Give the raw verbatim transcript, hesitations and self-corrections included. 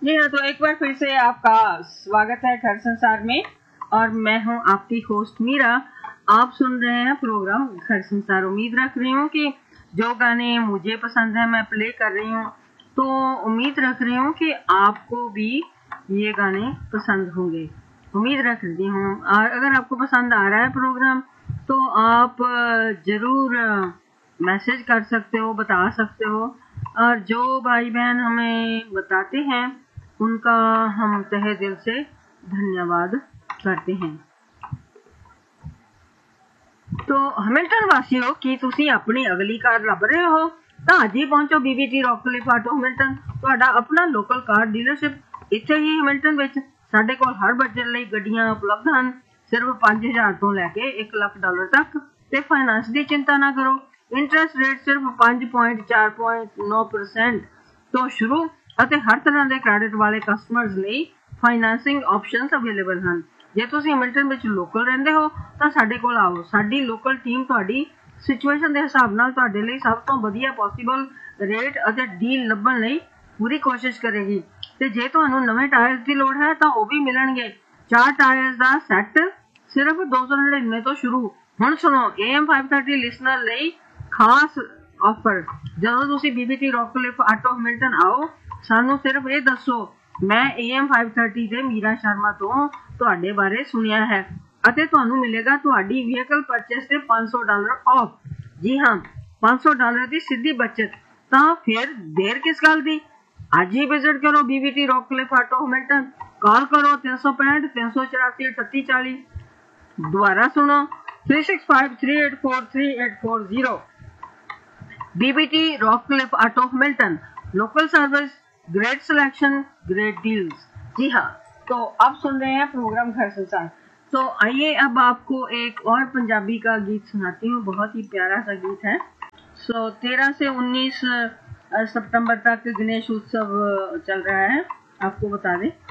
जी हाँ, तो एक बार फिर से आपका स्वागत है घर संसार में और मैं हूँ आपकी होस्ट मीरा। आप सुन रहे हैं प्रोग्राम घर संसार। उम्मीद रख रही हूँ कि जो गाने मुझे पसंद है मैं प्ले कर रही हूँ, तो उम्मीद रख रही हूँ कि आपको भी ये गाने पसंद होंगे। उम्मीद रख रही हूँ। और अगर आपको पसंद आ रहा है प्रोग्राम तो आप ज़रूर मैसेज कर सकते हो, बता सकते हो। और जो भाई बहन हमें बताते हैं उनका हम तहे दिल से धन्यवाद करते हैं। तो हैमिल्टन वासियों की ਤੁਸੀਂ ਆਪਣੀ ਅਗਲੀ ਕਾਰ ਲੱਭ ਰਹੇ ਹੋ ਤਾਂ ਅੱਜ ਹੀ ਪਹੁੰਚੋ ਬੀਬੀਟੀ ਰੌਕਕਲਿਫ ਆਟੋ ਹੈਮਿਲਟਨ, ਤੁਹਾਡਾ ਆਪਣਾ ਲੋਕਲ ਕਾਰ ਡੀਲਰਸ਼ਿਪ ਇੱਥੇ ਹੀ ਹੈਮਿਲਟਨ ਵਿੱਚ। ਸਾਡੇ ਕੋਲ ਹਰ ਬਜਟ ਲਈ ਗੱਡੀਆਂ ਉਪਲਬਧ ਹਨ, ਸਿਰਫ ਪੰਜ ਹਜ਼ਾਰ ਤੋਂ ਲੈ ਕੇ ਇੱਕ ਲੱਖ ਡਾਲਰ ਤੱਕ। ਤੇ ਫਾਈਨਾਂਸ ਦੀ ਚਿੰਤਾ ਨਾ ਕਰੋ, ਇੰਟਰਸਟ ਰੇਟ ਸਿਰਫ ਪੰਜ ਪੁਆਇੰਟ ਚਾਰ ਪੁਆਇੰਟ ਨੌ ਪਰਸੈਂਟ ਤੋਂ ਸ਼ੁਰੂ ਅਤੇ ਹਰ ਤਰ੍ਹਾਂ ਦੇ ਕ੍ਰੈਡਿਟ ਵਾਲੇ ਕਸਟਮਰਸ ਲਈ ਫਾਈਨਾਂਸਿੰਗ ਆਪਸ਼ਨਸ ਅਵੇਲੇਬਲ ਹਨ। ਜੇ ਤੁਸੀਂ ਹੈਮਿਲਟਨ ਵਿੱਚ ਲੋਕਲ ਰਹਿੰਦੇ ਹੋ ਤਾਂ ਸਾਡੇ ਕੋਲ ਆਓ। ਸਾਡੀ ਲੋਕਲ ਟੀਮ ਤੁਹਾਡੀ ਸਿਚੁਏਸ਼ਨ ਦੇ ਹਿਸਾਬ ਨਾਲ ਤੁਹਾਡੇ ਲਈ ਸਭ ਤੋਂ ਵਧੀਆ ਪੋਸੀਬਲ ਰੇਟ ਅਤੇ ਡੀਲ ਲੱਭਣ ਲਈ ਪੂਰੀ ਕੋਸ਼ਿਸ਼ ਕਰੇਗੀ। ਤੇ ਜੇ ਤੁਹਾਨੂੰ ਨਵੇਂ ਟਾਇਰਸ ਦੀ ਲੋੜ ਹੈ ਤਾਂ ਉਹ ਵੀ ਮਿਲਣਗੇ। ਚਾਰ ਟਾਇਰਸ ਦਾ ਸੈੱਟ ਸਿਰਫ ਦੋ ਸੌ ਨੜਿਨਵੇਂ ਤੋਂ ਸ਼ੁਰੂ। ਹੁਣ ਸੁਣੋ, ਏ ਐਮ ਪੰਜ ਸੌ ਤੀਹ ਲਿਸਨਰ ਲਈ ਖਾਸ ਆਫਰ। ਜਦੋਂ ਤੁਸੀਂ ਬੀਬੀਟੀ ਰੌਕਕਲਿਫ ਆਟੋ ਹੈਮਿਲਟਨ ਆਓ, ਸਾਨੂੰ ਸਿਰਫ ਇਹ ਦੱਸੋ ਮੈਂ ਏ ਐਮ ਪੰਜ ਸੌ ਤੀਹ ਦੇ ਮੀਰਾ ਸ਼ਰਮਾ ਤੋਂ ਤੁਹਾਡੇ ਬਾਰੇ ਸੁਣਿਆ ਹੈ ਅਤੇ ਤੁਹਾਨੂੰ ਮਿਲੇਗਾ ਤੁਹਾਡੀ ਵਹੀਕਲ ਪਰਚੇਸ ਤੇ ਪੰਜ ਸੌ ਡਾਲਰ ਆਫ। ਜੀ ਹਾਂ, ਪੰਜ ਸੌ ਡਾਲਰ ਦੀ ਸਿੱਧੀ ਬਚਤ। ਤਾਂ ਫਿਰ ਦੇਰ ਕਿਸ ਗੱਲ ਦੀ, ਅੱਜ ਹੀ ਵਿਜ਼ਿਟ ਕਰੋ ਬੀਬੀਟੀ ਰੌਕਕਲਿਫ ਆਟੋ ਹੈਮਿਲਟਨ। ਕਾਲ ਕਰੋ ਤਿੰਨ ਸੌ ਪੈਂਹਠ ਤਿੰਨ ਸੌ ਚੁਰਾਸੀ ਅਠੱਤੀ ਚਾਲੀ। ਦੁਬਾਰਾ ਸੁਣੋ three six five three eight four three eight four zero. BBT रॉकक्लिफ auto Hamilton, local service, great selection, great deals. जी हाँ, तो अब सुन रहे हैं प्रोग्राम घर संसार। तो आइए अब आपको एक और पंजाबी का गीत सुनाती हूँ, बहुत ही प्यारा सा गीत है। सो तेरह से उन्नीस सितंबर तक गणेश उत्सव चल रहा है, आपको बता दें।